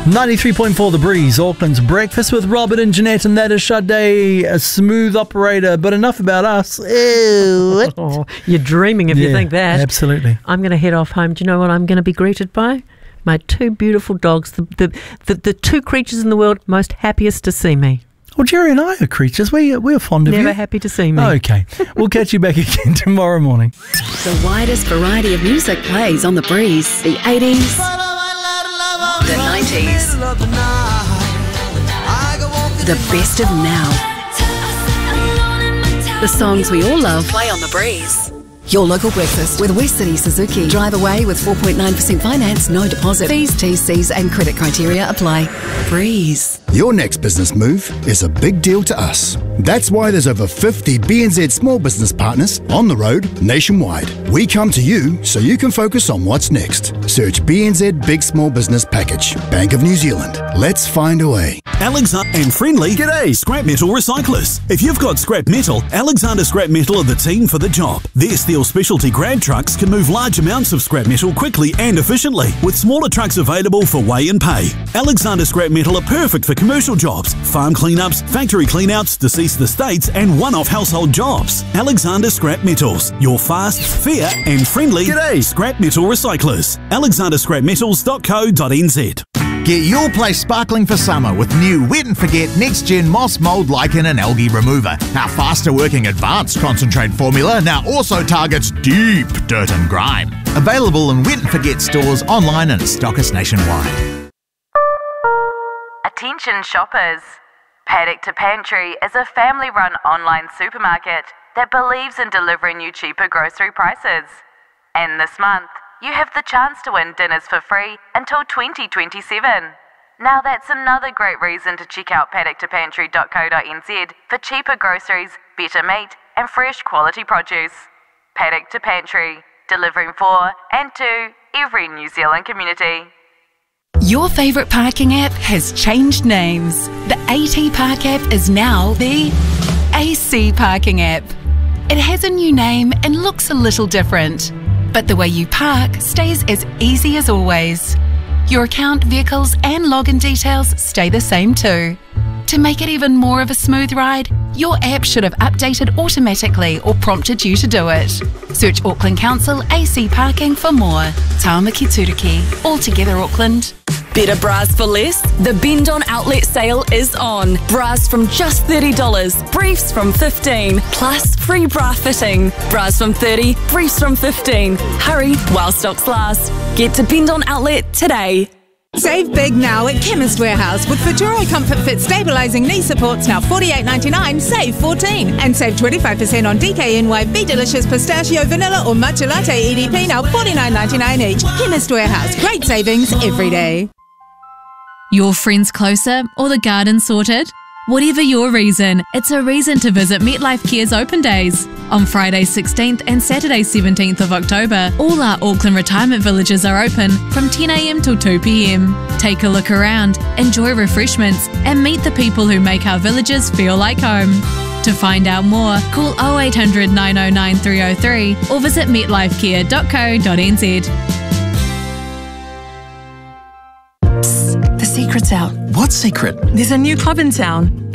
93.4 The Breeze, Auckland's breakfast with Robert and Jeanette, and that is Sade, a smooth operator. But enough about us. Ew. Oh, you're dreaming if you think that. Absolutely. I'm going to head off home. Do you know what I'm going to be greeted by? My two beautiful dogs, the two creatures in the world most happiest to see me. Well, Jerry and I are creatures. We're fond of you. Never happy to see me. Okay. We'll catch you back again tomorrow morning. The widest variety of music plays on The Breeze. The 80s, the 90s, the best of now. The songs we all love play on The Breeze. Your local breakfast with West City Suzuki. Drive away with 4.9% finance, no deposit. Fees, TCs and credit criteria apply. Breeze. Your next business move is a big deal to us. That's why there's over 50 BNZ small business partners on the road nationwide. We come to you so you can focus on what's next. Search BNZ Big Small Business Package. Bank of New Zealand. Let's find a way. Alexander and Friendly. G'day, scrap metal recyclers. If you've got scrap metal, Alexander Scrap Metal are the team for the job. Their steel specialty grab trucks can move large amounts of scrap metal quickly and efficiently, with smaller trucks available for weigh and pay. Alexander Scrap Metal are perfect for commercial jobs, farm cleanups, factory cleanouts, deceased estates, and one-off household jobs. Alexander Scrap Metals, your fast, fair, and friendly scrap metal recyclers. alexanderscrapmetals.co.nz. Get your place sparkling for summer with new Wet and Forget Next Gen Moss Mold Lichen and Algae Remover. Our faster working advanced concentrate formula now also targets deep dirt and grime. Available in Wet and Forget stores, online and stockist nationwide. Attention shoppers. Paddock to Pantry is a family-run online supermarket that believes in delivering you cheaper grocery prices. And this month, you have the chance to win dinners for free until 2027. Now that's another great reason to check out paddocktopantry.co.nz for cheaper groceries, better meat and fresh quality produce. Paddock to Pantry, delivering for and to every New Zealand community. Your favourite parking app has changed names. The AT Park app is now the AC Parking app. It has a new name and looks a little different, but the way you park stays as easy as always. Your account, vehicles and login details stay the same too. To make it even more of a smooth ride, your app should have updated automatically or prompted you to do it. Search Auckland Council AC Parking for more. Tāmaki Turiki. All together Auckland. Better bras for less? The Bend On Outlet sale is on. Bras from just $30, briefs from $15, plus free bra fitting. Bras from $30, briefs from $15. Hurry while stocks last. Get to Bend On Outlet today. Save big now at Chemist Warehouse with Futuro Comfort Fit stabilising knee supports now $48.99, save $14. And save 25% on DKNY Be Delicious Pistachio Vanilla or Matcha Latte EDP now $49.99 each. Chemist Warehouse, great savings every day. Your friends closer or the garden sorted? Whatever your reason, it's a reason to visit MetLife Care's Open Days. On Friday 16th and Saturday 17th of October, all our Auckland retirement villages are open from 10 a.m. till 2 p.m. Take a look around, enjoy refreshments and meet the people who make our villages feel like home. To find out more, call 0800 909 303 or visit metlifecare.co.nz. The secret's out. What secret? There's a new club in town.